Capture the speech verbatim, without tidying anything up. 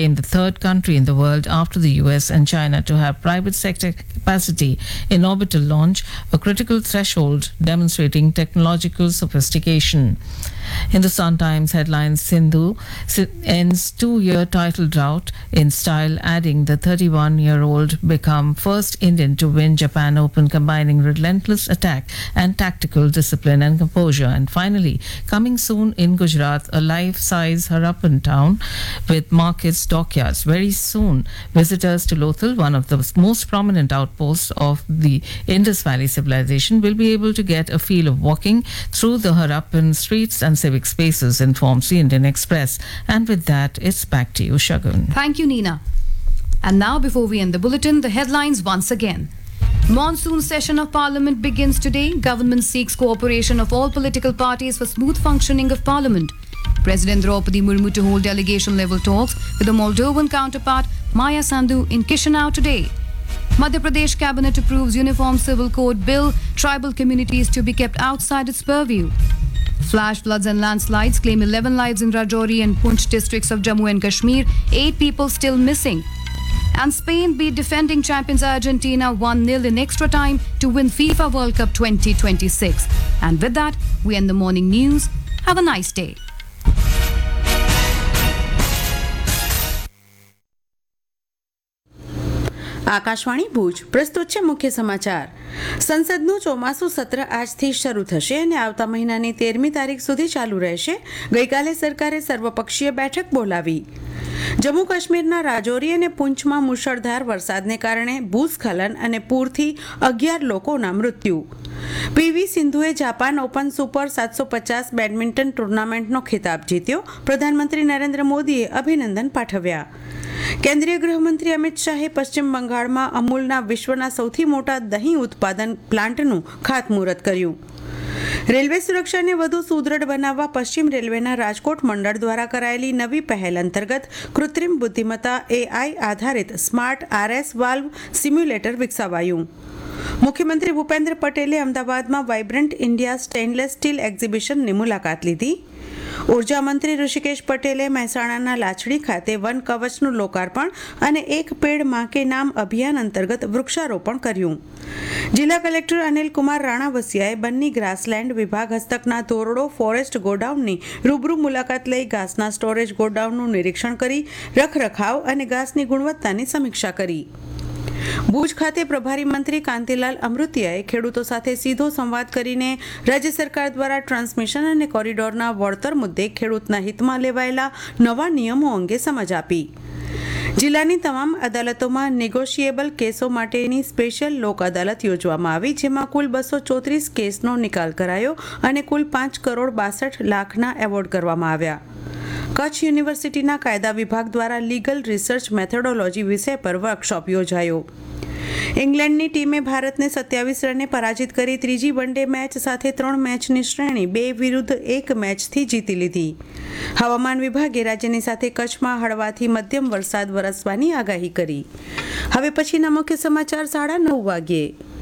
became the third country in the world after the U S and China to have private sector capacity in orbital launch, a critical threshold demonstrating technological sophistication. Hindustan Times headlines Sindhu ends two-year title drought in style, adding the thirty-one-year-old become first Indian to win Japan Open, combining relentless attack and tactical discipline and composure. And finally, coming soon in Gujarat, a life-size Harappan town with markets, dockyards. Very soon, visitors to Lothal, one of the most prominent outposts of the Indus Valley civilization, will be able to get a feel of walking through the Harappan streets and civic spaces, informs the Indian Express. And with that, it's back to you, Shagun. Thank you, Nina. And now, before we end the bulletin, the headlines once again. Monsoon session of Parliament begins today. Government seeks cooperation of all political parties for smooth functioning of Parliament. President Draupadi Murmu to hold delegation-level talks with the Moldovan counterpart Maya Sandu in Chisinau today. Madhya Pradesh Cabinet approves Uniform Civil Code Bill, tribal communities to be kept outside its purview. Flash floods and landslides claim eleven lives in Rajouri and Poonch districts of Jammu and Kashmir, eight people still missing. And Spain beat defending champions Argentina one nil in extra time to win FIFA World Cup twenty twenty-six. And with that, we end the morning news. Have a nice day. Akashvani Bhuj પ્રસ્તુત છે મુખ્ય સમાચાર. સંસદનું ચોમાસું સત્ર આજથી શરૂ થશે અને આવતા મહિનાની તેરમી તારીખ સુધી ચાલુ રહેશે. ગઈકાલે સરકારે સર્વપક્ષીય બેઠક બોલાવી. જમ્મુ કાશ્મીરના રાજૌરી અને પૂંછમાં મુશળધાર વરસાદને કારણે ભૂસ્ખલન અને પૂરથી અગિયાર લોકોના મૃત્યુ. પીવી સિંધુએ જાપાન ઓપન સુપર સાતસો પચાસ બેડમિન્ટન ટુર્નામેન્ટનો ખિતાબ જીત્યો. પ્રધાનમંત્રી નરેન્દ્ર મોદીએ અભિનંદન પાઠવ્યા. કેન્દ્રીય ગૃહમંત્રી અમિત શાહે પશ્ચિમ બંગાળમાં અમૂલના વિશ્વના સૌથી મોટા દહીં ઉત્પાદન પ્લાન્ટનું ખાતમુહૂર્ત કર્યું. રેલવે સુરક્ષાને વધુ સુદૃઢ બનાવવા પશ્ચિમ રેલવેના રાજકોટ મંડળ દ્વારા કરાયેલી નવી પહેલ અંતર્ગત કૃત્રિમ બુદ્ધિમત્તા એઆઈ આધારિત સ્માર્ટ આરએસ વાલ્વ સિમ્યુલેટર વિકસાવાયું. મુખ્યમંત્રી ભૂપેન્દ્ર પટેલે અમદાવાદમાં વાઇબ્રન્ટ ઇન્ડિયા સ્ટેનલેસ સ્ટીલ એક્ઝિબિશનની મુલાકાત લીધી. ઉર્જા મંત્રી ઋષિકેશ પટેલે મહેસાણાના લાછડી ખાતે વન કવચનું લોકાર્પણ અને એક પેડ માં કે નામ અભિયાન અંતર્ગત વૃક્ષારોપણ કર્યું. જિલ્લા કલેક્ટર અનિલ કુમાર રાણાવસિયાએ બન્ની ગ્રાસલેન્ડ વિભાગ હસ્તકના ધોરડો ફોરેસ્ટ ગોડાઉનની રૂબરૂ મુલાકાત લઈ ઘાસના સ્ટોરેજ ગોડાઉનનું નિરીક્ષણ કરી રખરખાવ અને ઘાસની ગુણવત્તાની સમીક્ષા કરી. ભુજ ખાતે પ્રભારી મંત્રી કાંતિલાલ અમૃતિયાએ ખેડૂતો સાથે સીધો સંવાદ કરીને રાજ્ય સરકાર દ્વારા ટ્રાન્સમિશન અને કોરિડોરના વળતર મુદ્દે ખેડૂતના હિતમાં લેવાયેલા નવા નિયમો અંગે સમજ આપી. જિલ્લાની તમામ અદાલતોમાં નેગોશિયેબલ કેસો માટેની સ્પેશિયલ લોક અદાલત યોજવામાં આવી, જેમાં કુલ બસો ચોત્રીસ કેસનો નિકાલ કરાયો અને કુલ પાંચ કરોડ બાસઠ લાખના એવોર્ડ કરવામાં આવ્યા. કચ્છ યુનિવર્સિટીના કાયદા વિભાગ દ્વારા લીગલ રિસર્ચ મેથોડોલોજી વિષય પર વર્કશોપ યોજાયો. ઇંગ્લેન્ડની ટીમે ભારતને સત્યાવીસ રને પરાજિત કરી ત્રીજી વનડે મેચ સાથે ત્રણ મેચની શ્રેણી બે વિરુદ્ધ એક મેચથી જીતી લીધી. હવામાન વિભાગે રાજ્યની સાથે કચ્છમાં હળવાથી મધ્યમ વરસાદ વરસવાની આગાહી કરી. હવે પછીના મુખ્ય સમાચાર સાડા નવ વાગ્યે.